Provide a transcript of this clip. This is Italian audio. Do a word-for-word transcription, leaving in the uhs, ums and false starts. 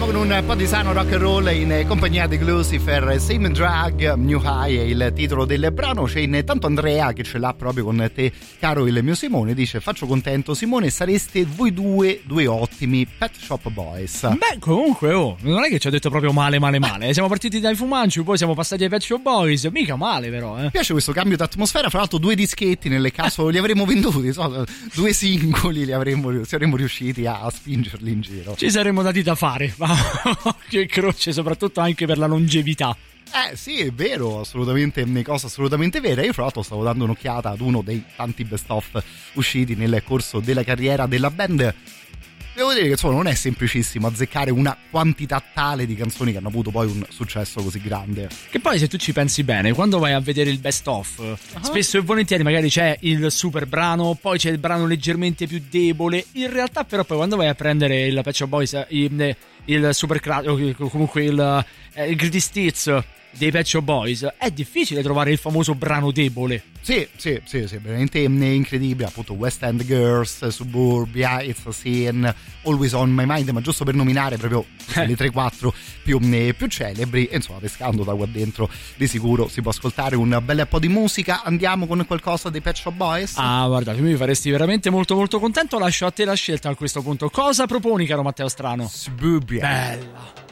con un po' di sano rock and roll in compagnia di Lucifer. Same Drug, New High è il titolo del brano. C'è intanto Andrea che ce l'ha proprio con te, caro il mio Simone, dice: faccio contento Simone, sareste voi due due ottimi Pet Shop Boys. Beh, comunque oh, non è che ci ha detto proprio male male male. Siamo partiti dai Fumanchu, poi siamo passati ai Pet Shop Boys, mica male però, eh. Mi piace questo cambio d'atmosfera. Fra l'altro due dischetti, nel caso li avremmo venduti, so, due singoli li avremmo, saremmo riusciti a spingerli in giro. Ci saremmo dati da fare, ma che croce, soprattutto anche per la longevità. Eh sì, è vero, assolutamente, una cosa assolutamente vera. Io fra l'altro stavo dando un'occhiata ad uno dei tanti best of usciti nel corso della carriera della band. Devo dire che insomma non è semplicissimo azzeccare una quantità tale di canzoni che hanno avuto poi un successo così grande. Che poi, se tu ci pensi bene, quando vai a vedere il best of, uh-huh. spesso e volentieri magari c'è il super brano, poi c'è il brano leggermente più debole. In realtà però poi quando vai a prendere il Pet Shop Boys, il, il super o comunque il, il Greatest Hits dei Pet Shop Boys, è difficile trovare il famoso brano debole. Sì, sì, sì, sì, veramente incredibile. Appunto West End Girls, Suburbia, It's a Sin, Always on My Mind, ma giusto per nominare proprio le tre quattro più, più celebri. E insomma, pescando da qua dentro di sicuro si può ascoltare un bel po' di musica. Andiamo con qualcosa dei Pet Shop Boys? Ah, guarda, mi faresti veramente molto molto contento. Lascio a te la scelta a questo punto. Cosa proponi, caro Matteo Strano? Suburbia. Bella.